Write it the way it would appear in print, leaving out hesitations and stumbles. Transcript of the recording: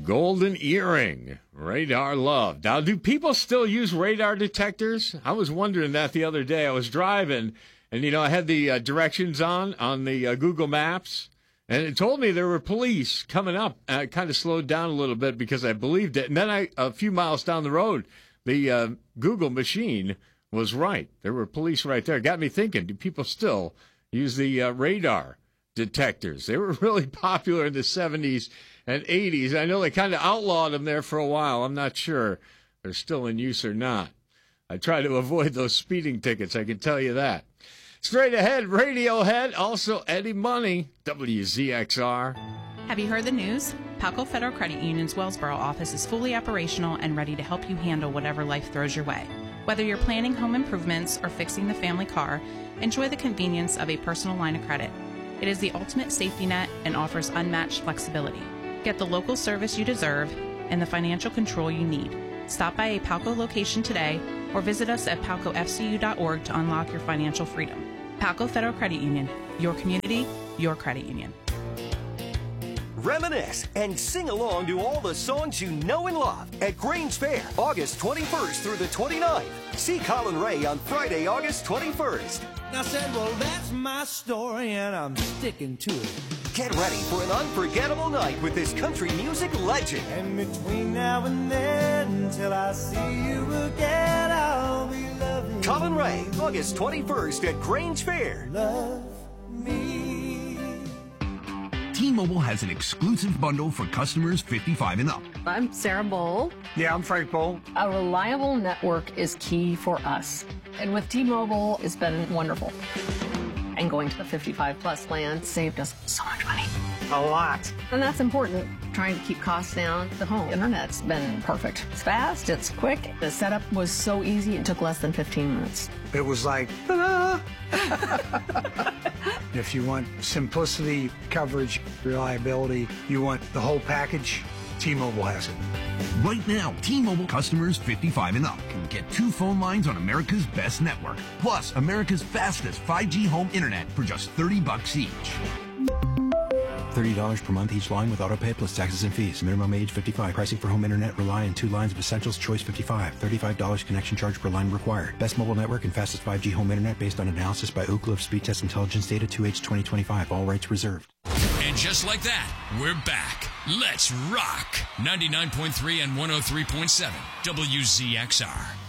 Golden earring, radar love. Now, do people still use radar detectors? I was wondering that the other day. I was driving, and, I had the directions on the Google Maps, and it told me there were police coming up. I kind of slowed down a little bit because I believed it. And then a few miles down the road, the Google machine was right. There were police right there. It got me thinking, do people still use the radar detectors? They were really popular in the 70s and 80s. I know they kind of outlawed them there for a while. I'm not sure if they're still in use or not. I try to avoid those speeding tickets, I can tell you that. Straight ahead, Radiohead, also Eddie Money, WZXR. Have you heard the news? Palco Federal Credit Union's Wellsboro office is fully operational and ready to help you handle whatever life throws your way. Whether you're planning home improvements or fixing the family car, enjoy the convenience of a personal line of credit. It is the ultimate safety net and offers unmatched flexibility. Get the local service you deserve and the financial control you need. Stop by a Palco location today or visit us at palcofcu.org to unlock your financial freedom. Palco Federal Credit Union, your community, your credit union. Reminisce and sing along to all the songs you know and love at Grange Fair, August 21st through the 29th. See Colin Ray on Friday, August 21st. I said, well, that's my story, and I'm sticking to it. Get ready for an unforgettable night with this country music legend. And between now and then, till I see you again, I'll be loving Colin Ray, August 21st at Grange Fair. Love me. T-Mobile has an exclusive bundle for customers 55 and up. I'm Sarah Bowl. Yeah, I'm Frank Bowl. A reliable network is key for us. And with T-Mobile, it's been wonderful. And going to the 55-plus plan saved us so much money. A lot. And that's important, trying to keep costs down. The home internet's been perfect. It's fast, it's quick. The setup was so easy, it took less than 15 minutes. It was like, ta-da! If you want simplicity, coverage, reliability, you want the whole package, T-Mobile has it. Right now, T-Mobile customers 55 and up can get 2 phone lines on America's best network, plus America's fastest 5G home internet for just $30 each. $30 per month each line with autopay plus taxes and fees. Minimum age 55. Pricing for home internet rely on 2 lines of essentials. Choice 55. $35 connection charge per line required. Best mobile network and fastest 5G home internet based on analysis by Ookla of Speed Test Intelligence data 2H 2025. All rights reserved. And just like that, we're back. Let's rock. 99.3 and 103.7 WZXR.